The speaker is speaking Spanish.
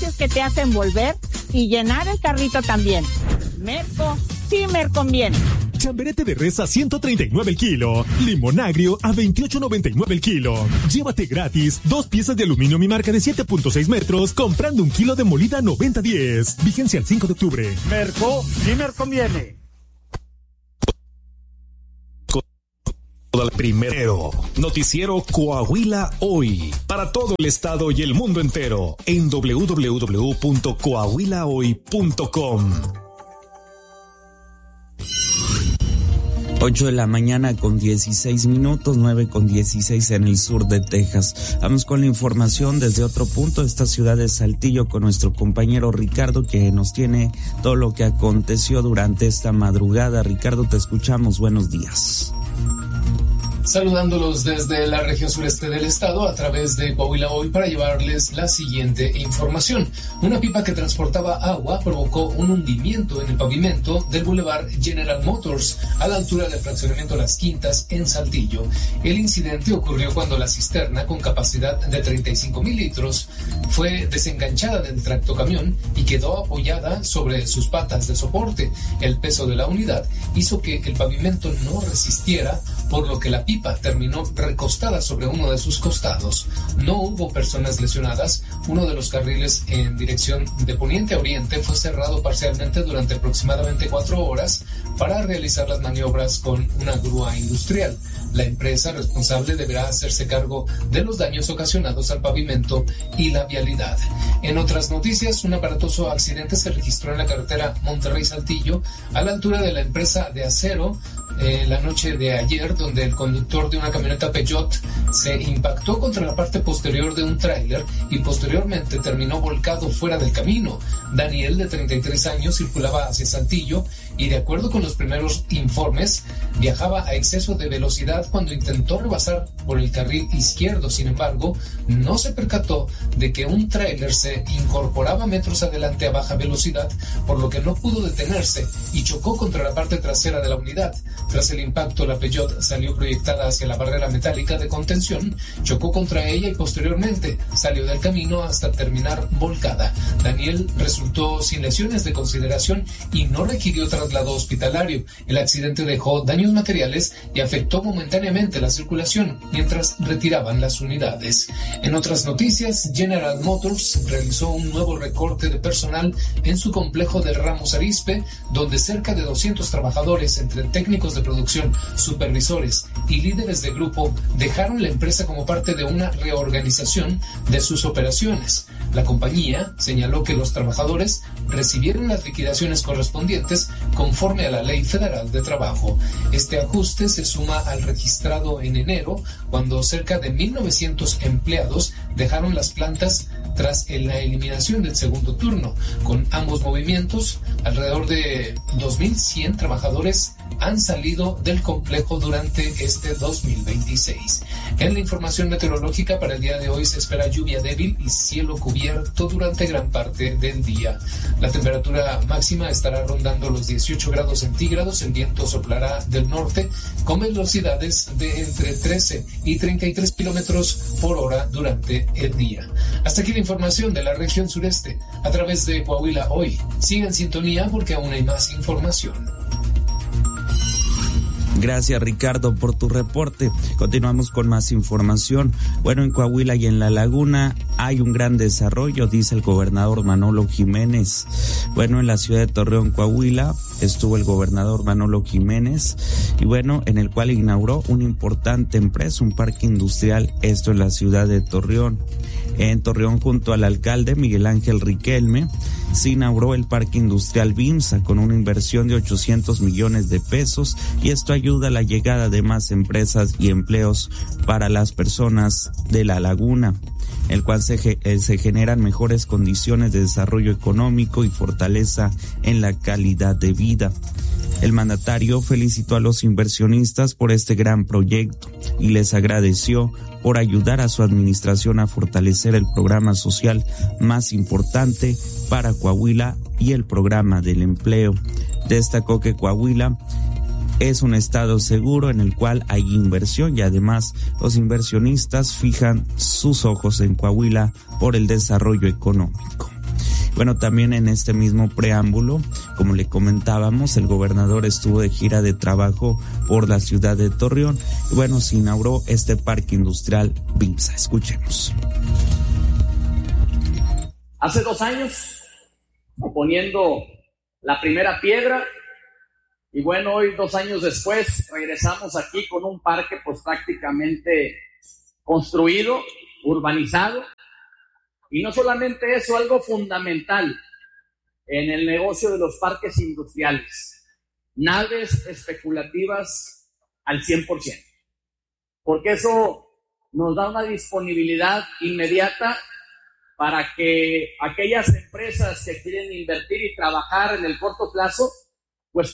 espacios que te hacen volver y llenar el carrito también. Merco, sí me conviene. Chamberete de res a 139 el kilo. Limón agrio a 28.99 el kilo. Llévate gratis 2 piezas de aluminio mi marca de 7.6 metros comprando 1 kilo de molida 90-10. Vigencia el 5 de octubre. Merco, sí me conviene. Primero, noticiero Coahuila Hoy, para todo el estado y el mundo entero, en www.coahuilahoy.com. 8 de la mañana con 16 minutos, 9 con 16 en el sur de Texas. Vamos con la información desde otro punto de esta ciudad de Saltillo con nuestro compañero Ricardo, que nos tiene todo lo que aconteció durante esta madrugada. Ricardo, te escuchamos. Buenos días. Saludándolos desde la región sureste del estado a través de Coahuila Hoy para llevarles la siguiente información. Una pipa que transportaba agua provocó un hundimiento en el pavimento del Boulevard General Motors a la altura del fraccionamiento Las Quintas en Saltillo. El incidente ocurrió cuando la cisterna con capacidad de 35,000 litros fue desenganchada del tractocamión y quedó apoyada sobre sus patas de soporte. El peso de la unidad hizo que el pavimento no resistiera, por lo que la pipa terminó recostada sobre uno de sus costados. No hubo personas lesionadas. Uno de los carriles en dirección de poniente a oriente fue cerrado parcialmente durante aproximadamente 4 horas para realizar las maniobras con una grúa industrial. La empresa responsable deberá hacerse cargo de los daños ocasionados al pavimento y la vialidad. En otras noticias, un aparatoso accidente se registró en la carretera Monterrey-Saltillo a la altura de la empresa de acero la noche de ayer, donde el conductor de una camioneta Peugeot se impactó contra la parte posterior de un tráiler y posteriormente terminó volcado fuera del camino. Daniel, de 33 años, circulaba hacia Saltillo y, de acuerdo con los primeros informes, viajaba a exceso de velocidad cuando intentó rebasar por el carril izquierdo. Sin embargo, no se percató de que un tráiler se incorporaba metros adelante a baja velocidad, por lo que no pudo detenerse y chocó contra la parte trasera de la unidad. Tras el impacto, la Peugeot salió proyectada hacia la barrera metálica de contención, chocó contra ella y posteriormente salió del camino hasta terminar volcada. Daniel resultó sin lesiones de consideración y no requirió traslado hospitalario. El accidente dejó daños materiales y afectó momentáneamente la circulación mientras retiraban las unidades. En otras noticias, General Motors realizó un nuevo recorte de personal en su complejo de Ramos Arizpe, donde cerca de 200 trabajadores, entre técnicos de producción, supervisores y líderes de grupo, dejaron la empresa como parte de una reorganización de sus operaciones. La compañía señaló que los trabajadores recibieron las liquidaciones correspondientes conforme a la Ley Federal de Trabajo. Este ajuste se suma al registrado en enero, cuando cerca de 1,900 empleados dejaron las plantas tras la eliminación del segundo turno. Con ambos movimientos, alrededor de 2,100 trabajadores han salido del complejo durante este 2026. En la información meteorológica para el día de hoy se espera lluvia débil y cielo cubierto durante gran parte del día. La temperatura máxima estará rondando los 18 grados centígrados, el viento soplará del norte con velocidades de entre 13 y 33 kilómetros por hora durante el día. Hasta aquí la información de la región sureste a través de Coahuila Hoy. Siga en sintonía porque aún hay más información. Gracias, Ricardo, por tu reporte. Continuamos con más información. Bueno, en Coahuila y en La Laguna hay un gran desarrollo, dice el gobernador Manolo Jiménez. Bueno, en la ciudad de Torreón, Coahuila, estuvo el gobernador Manolo Jiménez y bueno, en el cual inauguró una importante empresa, un parque industrial, esto en la ciudad de Torreón. En Torreón, junto al alcalde Miguel Ángel Riquelme, se inauguró el Parque Industrial BIMSA con una inversión de 800 millones de pesos y esto ayuda a la llegada de más empresas y empleos para las personas de La Laguna, el cual se generan mejores condiciones de desarrollo económico y fortaleza en la calidad de vida. El mandatario felicitó a los inversionistas por este gran proyecto y les agradeció por ayudar a su administración a fortalecer el programa social más importante para Coahuila y el programa del empleo. Destacó que Coahuila es un estado seguro en el cual hay inversión y además los inversionistas fijan sus ojos en Coahuila por el desarrollo económico. Bueno, también en este mismo preámbulo, como le comentábamos, el gobernador estuvo de gira de trabajo por la ciudad de Torreón y bueno, se inauguró este parque industrial BIMSA. Escuchemos. Hace 2 años, poniendo la primera piedra, y bueno, hoy 2 años después regresamos aquí con un parque pues prácticamente construido, urbanizado, y no solamente eso, algo fundamental en el negocio de los parques industriales, naves especulativas al 100%, porque eso nos da una disponibilidad inmediata para que aquellas empresas que quieren invertir y trabajar en el corto plazo